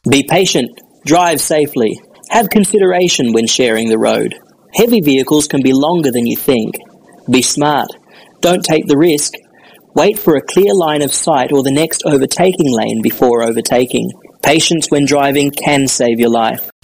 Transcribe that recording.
Be patient. Drive safely. Have consideration when sharing the road. Heavy vehicles can be longer than you think. Be smart. Don't take the risk. Wait for a clear line of sight or the next overtaking lane before overtaking. Patience when driving can save your life.